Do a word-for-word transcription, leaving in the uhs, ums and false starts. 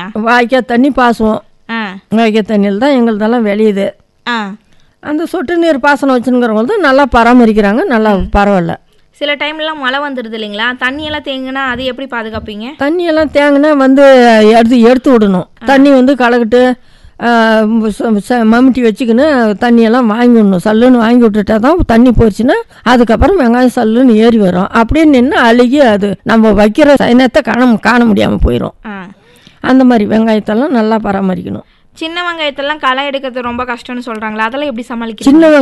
தண்ணியா? வாய்க்கால் தண்ணி பாசுவோம். ஆ வாய்க்கால் தண்ணியில் தான் எங்களுதெல்லாம் விளையுது. ஆ அந்த சொட்டு நீர் பாசனம் வச்சுருக்கிறவங்க தான் நல்லா பராமரிக்கிறாங்க, நல்லா பரவாயில்ல. சில டைம்லாம் மழை வந்துடுது இல்லைங்களா, தண்ணியெல்லாம் தேங்குனா அது எப்படி பாதுகாப்பீங்க? தண்ணியெல்லாம் தேங்கினா வந்து எடுத்து எடுத்து விடணும். தண்ணி வந்து கலக்கிட்டு மம்முட்டி வச்சுக்கின்னு தண்ணியெல்லாம் வாங்கி விடணும். சல்லுன்னு வாங்கி விட்டுட்டா தான் தண்ணி போச்சுன்னா அதுக்கப்புறம் வெங்காயம் சல்லுன்னு ஏறி வரும். அப்படியே நின்று அழுகி அது நம்ம வைக்கிற சைனத்தை காண காண முடியாமல் போயிடும். அந்த மாதிரி வெங்காயத்தெல்லாம் நல்லா பராமரிக்கணும். சின்ன வெங்காயத்தெல்லாம் களை எடுக்கிறது ரொம்ப கஷ்டம்னு சொல்கிறாங்களா, அதெல்லாம் எப்படி சமாளிக்கணும்? சின்ன